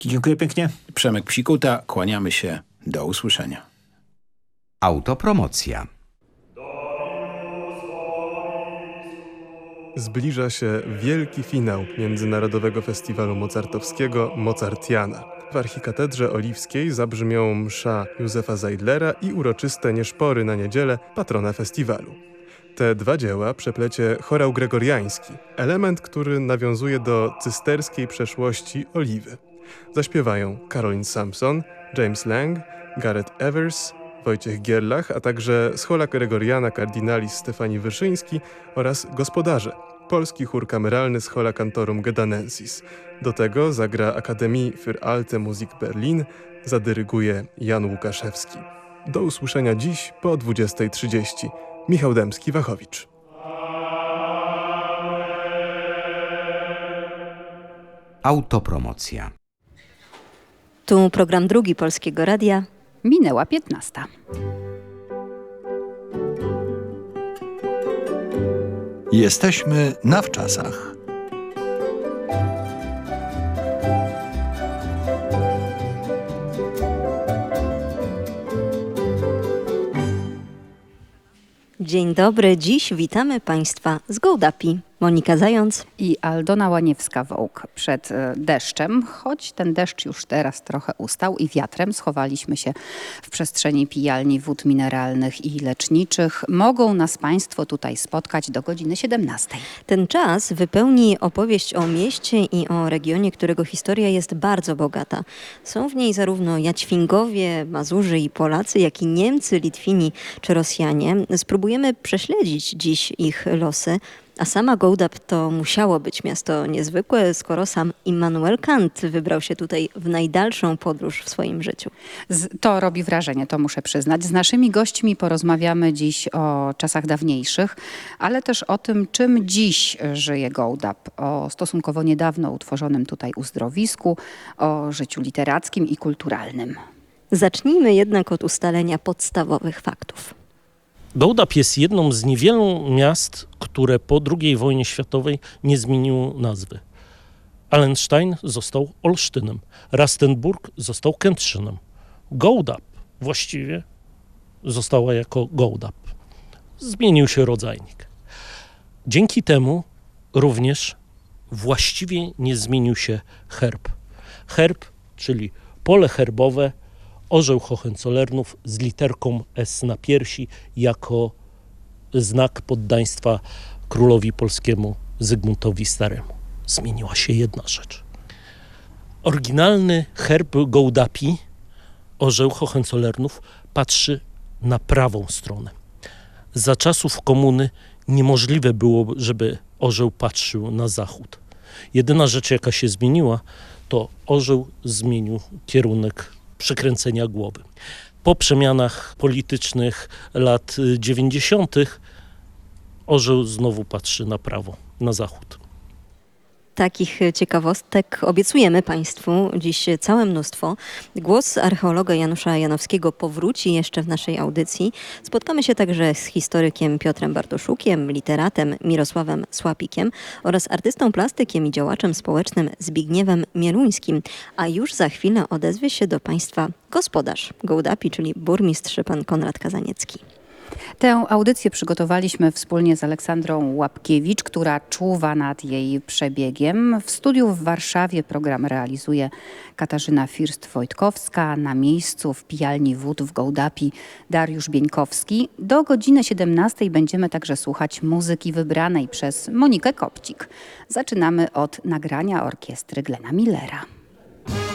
Dziękuję pięknie. Przemek Psikuta, kłaniamy się. Do usłyszenia. Autopromocja. Zbliża się wielki finał Międzynarodowego Festiwalu Mozartowskiego Mozartiana. W Archikatedrze Oliwskiej zabrzmią msza Józefa Zajdlera i uroczyste nieszpory na niedzielę patrona festiwalu. Te dwa dzieła przeplecie chorał gregoriański, element, który nawiązuje do cysterskiej przeszłości Oliwy. Zaśpiewają Caroline Sampson, James Lang, Gareth Evers, Wojciech Gierlach, a także schola gregoriana kardinalis Stefani Wyszyński oraz gospodarze, polski chór kameralny Schola Cantorum Gedanensis. Do tego zagra Akademie für Alte Musik Berlin, zadyryguje Jan Łukaszewski. Do usłyszenia dziś po 20:30. Michał Dębski-Wachowicz. Autopromocja. Tu program drugi Polskiego Radia. Minęła 15. Jesteśmy na wczasach. Dzień dobry, dziś witamy Państwa z Gołdapi. Monika Zając I Aldona Łaniewska-Wołk. Przed deszczem, choć ten deszcz już teraz trochę ustał, i wiatrem schowaliśmy się w przestrzeni pijalni wód mineralnych i leczniczych. Mogą nas Państwo tutaj spotkać do godziny 17. Ten czas wypełni opowieść o mieście i o regionie, którego historia jest bardzo bogata. Są w niej zarówno Jaćwingowie, Mazurzy i Polacy, jak i Niemcy, Litwini czy Rosjanie. Spróbujemy prześledzić dziś ich losy. A sama Gołdap to musiało być miasto niezwykłe, skoro sam Immanuel Kant wybrał się tutaj w najdalszą podróż w swoim życiu. To robi wrażenie, to muszę przyznać. Z naszymi gośćmi porozmawiamy dziś o czasach dawniejszych, ale też o tym, czym dziś żyje Gołdap. O stosunkowo niedawno utworzonym tutaj uzdrowisku, o życiu literackim i kulturalnym. Zacznijmy jednak od ustalenia podstawowych faktów. Gołdap jest jedną z niewielu miast, które po II wojnie światowej nie zmieniło nazwy. Allenstein został Olsztynem, Rastenburg został Kętrzynem. Gołdap właściwie została jako Gołdap. Zmienił się rodzajnik. Dzięki temu również właściwie nie zmienił się herb. Herb, czyli pole herbowe, orzeł Hohenzollernów z literką S na piersi jako znak poddaństwa królowi polskiemu Zygmuntowi Staremu. Zmieniła się jedna rzecz. Oryginalny herb Gołdapi, orzeł Hohenzollernów, patrzy na prawą stronę. Za czasów komuny niemożliwe było, żeby orzeł patrzył na zachód. Jedyna rzecz, jaka się zmieniła, to orzeł zmienił kierunek przekręcenia głowy. Po przemianach politycznych lat 90. orzeł znowu patrzy na prawo, na zachód. Takich ciekawostek obiecujemy Państwu dziś całe mnóstwo. Głos archeologa Janusza Janowskiego powróci jeszcze w naszej audycji. Spotkamy się także z historykiem Piotrem Bartoszukiem, literatem Mirosławem Słapikiem oraz artystą plastykiem i działaczem społecznym Zbigniewem Mieluńskim. A już za chwilę odezwie się do Państwa gospodarz Gołdapi, czyli burmistrz pan Konrad Kazaniecki. Tę audycję przygotowaliśmy wspólnie z Aleksandrą Łapkiewicz, która czuwa nad jej przebiegiem. W studiu w Warszawie program realizuje Katarzyna First-Wojtkowska, na miejscu w pijalni wód w Gołdapi Dariusz Bieńkowski. Do godziny 17 będziemy także słuchać muzyki wybranej przez Monikę Kopcik. Zaczynamy od nagrania orkiestry Glena Millera.